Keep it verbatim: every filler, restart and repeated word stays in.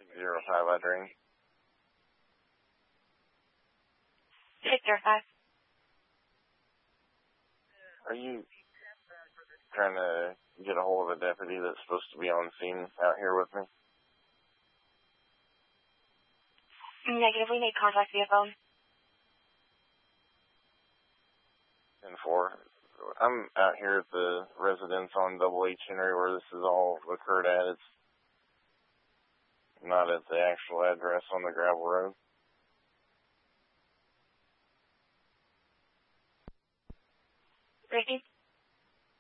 Zero five, I drink. Six zero five. Are you trying to get a hold of a deputy that's supposed to be on scene out here with me? Negative. We made contact via phone. ten four. I'm out here at the residence on Double H Henry where this has all occurred at. It's not at the actual address on the gravel road.